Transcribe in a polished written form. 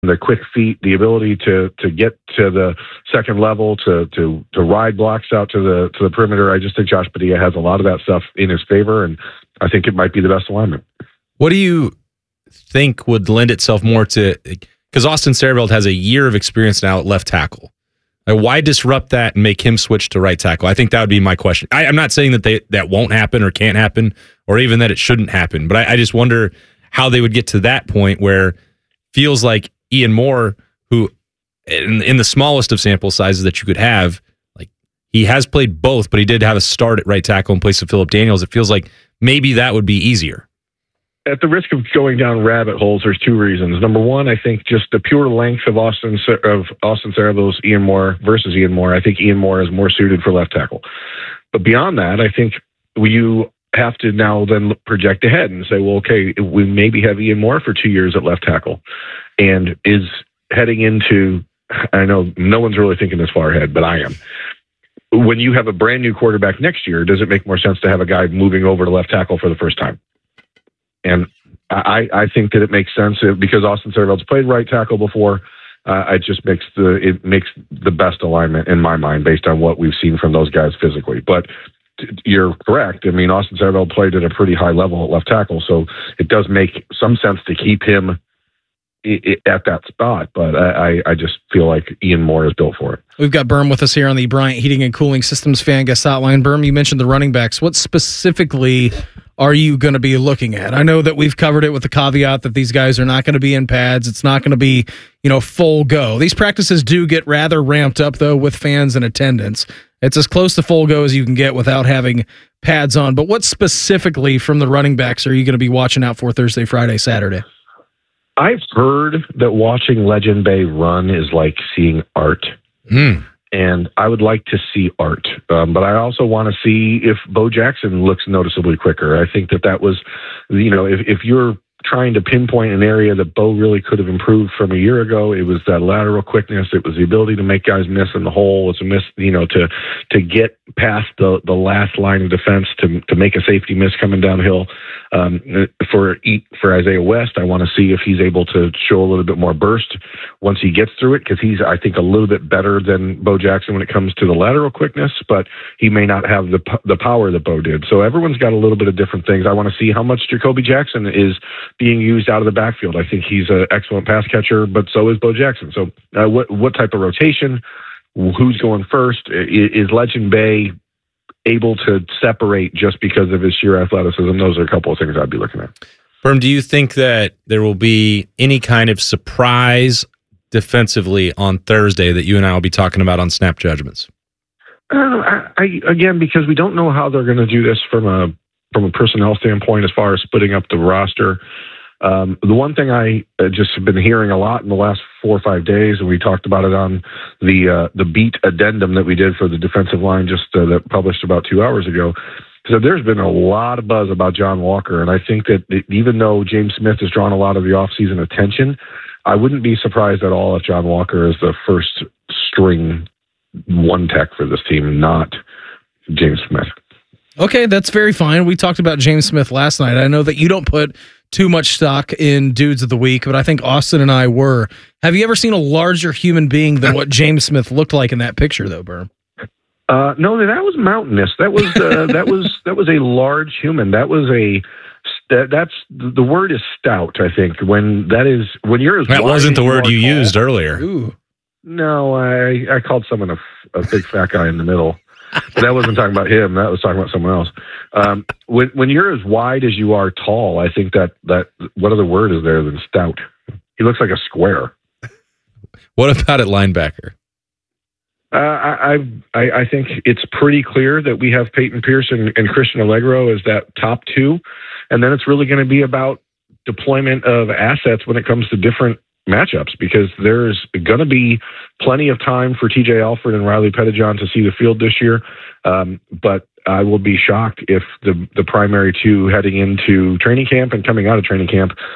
the quick feet, the ability to get to the second level, to ride blocks out to the perimeter. I just think Josh Padilla has a lot of that stuff in his favor, and I think it might be the best alignment. What do you think would lend itself more to, because Austin Sehraveld has a year of experience now at left tackle. Why disrupt that and make him switch to right tackle? I think that would be my question. I'm not saying that that won't happen or can't happen, or even that it shouldn't happen, but I just wonder how they would get to that point where feels like Ian Moore, who in the smallest of sample sizes that you could have, like he has played both, but he did have a start at right tackle in place of Philip Daniels. It feels like maybe that would be easier. At the risk of going down rabbit holes, there's two reasons. Number one, I think just the pure length of Austin Sehravel's Ian Moore versus Ian Moore. I think Ian Moore is more suited for left tackle. But beyond that, I think you have to now then project ahead and say, well, okay, we maybe have Ian Moore for 2 years at left tackle, and is heading into, I know no one's really thinking this far ahead, but I am. When you have a brand new quarterback next year, does it make more sense to have a guy moving over to left tackle for the first time? And I think that it makes sense because Austin Sehraveld's played right tackle before. It just makes the best alignment in my mind based on what we've seen from those guys physically. But you're correct. I mean, Austin Sehraveld played at a pretty high level at left tackle, so it does make some sense to keep him at that spot. But I just feel like Ian Moore is built for it. We've got Berm with us here on the Bryant Heating and Cooling Systems Fan Guest Hotline. Berm, you mentioned the running backs. What specifically are you going to be looking at? I know that we've covered it with the caveat that these guys are not going to be in pads. It's not going to be, full go. These practices do get rather ramped up, though, with fans in attendance. It's as close to full go as you can get without having pads on. But what specifically from the running backs are you going to be watching out for Thursday, Friday, Saturday? I've heard that watching Legend Bay run is like seeing art. And I would like to see art. But I also want to see if Bo Jackson looks noticeably quicker. I think that was, if you're trying to pinpoint an area that Bo really could have improved from a year ago, it was that lateral quickness. It was the ability to make guys miss in the hole. It's a miss, to get past the last line of defense to make a safety miss coming downhill. For Isaiah West, I want to see if he's able to show a little bit more burst once he gets through it, because he's, I think, a little bit better than Bo Jackson when it comes to the lateral quickness, but he may not have the power that Bo did. So everyone's got a little bit of different things. I want to see how much Jacoby Jackson is being used out of the backfield. I think he's an excellent pass catcher, but so is Bo Jackson. So what type of rotation? Who's going first? Is Legend Bay able to separate just because of his sheer athleticism? Those are a couple of things I'd be looking at. Berm, do you think that there will be any kind of surprise defensively on Thursday that you and I will be talking about on Snap Judgments? Again, because we don't know how they're going to do this from a personnel standpoint as far as splitting up the roster. The one thing I just have been hearing a lot in the last 4 or 5 days, and we talked about it on the beat addendum that we did for the defensive line that published about 2 hours ago. So there's been a lot of buzz about John Walker, and I think that even though James Smith has drawn a lot of the offseason attention, I wouldn't be surprised at all if John Walker is the first string one tech for this team, not James Smith. Okay, that's very fine. We talked about James Smith last night. I know that you don't put too much stock in Dudes of the Week, but I think Austin and I were. Have you ever seen a larger human being than what James Smith looked like in that picture, though, Berm? No, that was mountainous. That was that was a large human. That's the word is stout. I think when you're as that wasn't the word you used earlier. Ooh. No, I called someone a big fat guy in the middle. But that wasn't talking about him. That was talking about someone else. When you're as wide as you are tall, I think that what other word is there than stout? He looks like a square. What about at linebacker? I think it's pretty clear that we have Peyton Pierce and Christian Allegro as that top two, and then it's really going to be about deployment of assets when it comes to different matchups, because there's going to be plenty of time for TJ Alford and Riley Pettijohn to see the field this year. But I will be shocked if the primary two heading into training camp and coming out of training camp